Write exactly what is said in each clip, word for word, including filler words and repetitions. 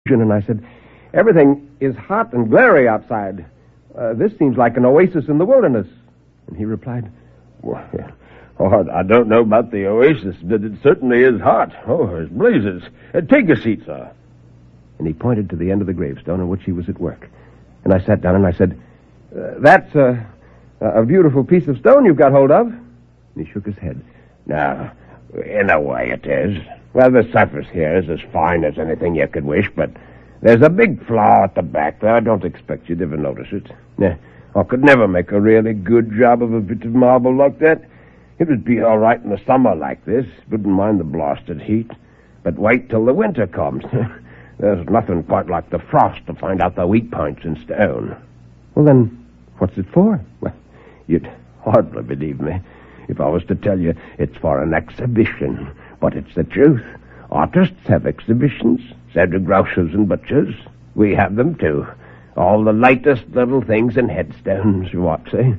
And I said, everything is hot and glary outside. Uh, this seems like an oasis in the wilderness. And he replied, well, oh, I don't know about the oasis, but it certainly is hot. Oh, there's blazes. Uh, take a seat, sir. And he pointed to the end of the gravestone on which he was at work. And I sat down and I said, uh, that's a, a beautiful piece of stone you've got hold of. And he shook his head. No, in a way it is. Well, the surface here is as fine as anything you could wish, but there's a big flaw at the back there. I don't expect you'd ever notice it. Yeah, I could never make a really good job of a bit of marble like that. It would be all right in the summer like this. Wouldn't mind the blasted heat. But wait till the winter comes. There's nothing quite like the frost to find out the weak points in stone. Well, then, what's it for? Well, you'd hardly believe me if I was to tell you it's for an exhibition. But it's the truth. Artists have exhibitions, so do grocers and butchers. We have them, too. All the latest little things and headstones, what, say?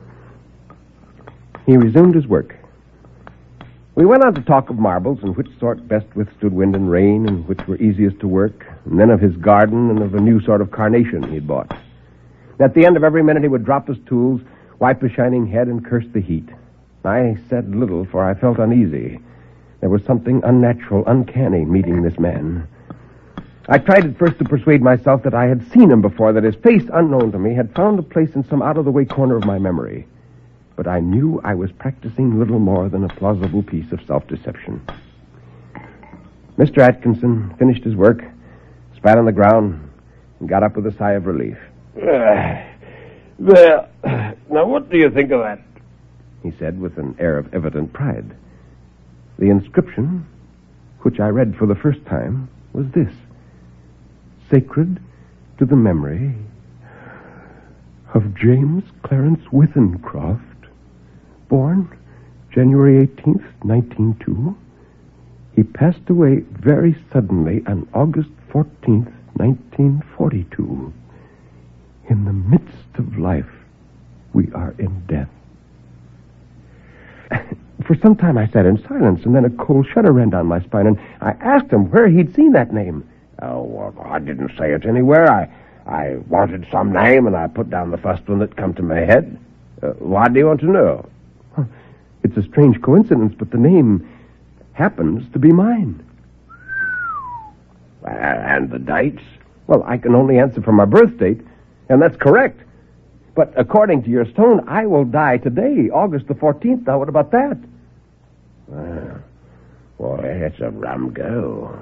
He resumed his work. We went on to talk of marbles and which sort best withstood wind and rain and which were easiest to work, and then of his garden and of a new sort of carnation he'd bought. At the end of every minute he would drop his tools, wipe his shining head, and curse the heat. I said little, for I felt uneasy. There was something unnatural, uncanny meeting this man. I tried at first to persuade myself that I had seen him before, that his face, unknown to me, had found a place in some out-of-the-way corner of my memory. But I knew I was practicing little more than a plausible piece of self-deception. Mister Atkinson finished his work, spat on the ground, and got up with a sigh of relief. Uh, well, now what do you think of that? He said with an air of evident pride. The inscription, which I read for the first time, was this: Sacred to the memory of James Clarence Withencroft, born January eighteenth, nineteen oh two. He passed away very suddenly on August fourteenth, nineteen forty-two. In the midst of life, we are in death. For some time I sat in silence, and then a cold shudder ran down my spine, and I asked him where he'd seen that name. Oh, well, I didn't say it anywhere. I I wanted some name, and I put down the first one that come to my head. Uh, why do you want to know? Well, it's a strange coincidence, but the name happens to be mine. Uh, and the dates? Well, I can only answer for my birth date, and that's correct. But according to your stone, I will die today, August the fourteenth. Now, what about that? Uh, boy, it's a rum go.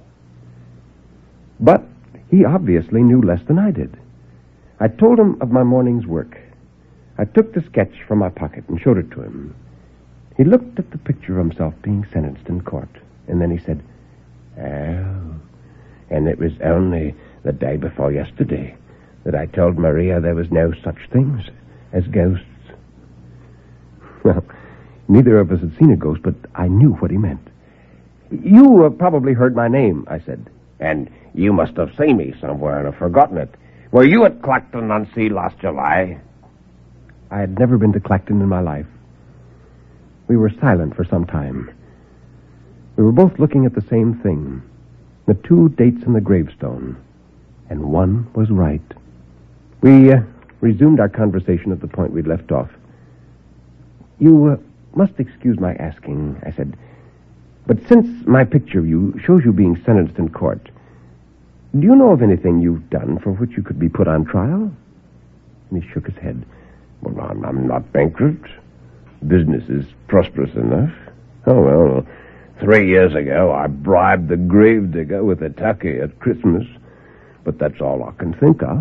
But he obviously knew less than I did. I told him of my morning's work. I took the sketch from my pocket and showed it to him. He looked at the picture of himself being sentenced in court, and then he said, "Oh, and it was only the day before yesterday that I told Maria there was no such things as ghosts." Well, neither of us had seen a ghost, but I knew what he meant. "You uh, probably heard my name," I said. "And you must have seen me somewhere and have forgotten it. Were you at Clacton-on-Sea last July?" I had never been to Clacton in my life. We were silent for some time. We were both looking at the same thing, the two dates in the gravestone, and one was right. We uh, resumed our conversation at the point we'd left off. "You uh, must excuse my asking," I said, "but since my picture of you shows you being sentenced in court, do you know of anything you've done for which you could be put on trial?" And he shook his head. "Well, I'm, I'm not bankrupt. Business is prosperous enough. Oh, well, three years ago I bribed the gravedigger with a turkey at Christmas, but that's all I can think of."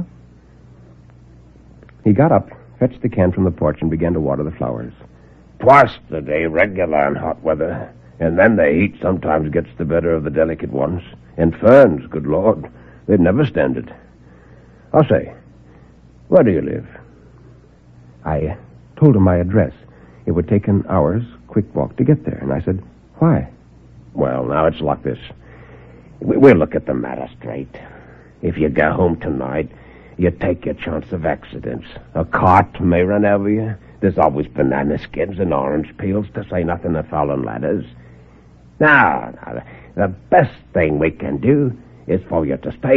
He got up, fetched the can from the porch, and began to water the flowers. "Twice a day, regular in hot weather, and then the heat sometimes gets the better of the delicate ones. And ferns, good Lord, they'd never stand it. I say, where do you live?" I told him my address. It would take an hour's quick walk to get there, and I said, "Why?" "Well, now it's like this. We'll look at the matter straight. If you go home tonight, you take your chance of accidents. A cart may run over you. There's always banana skins and orange peels, to say nothing of fallen ladders. Now, now, the best thing we can do is for you to stay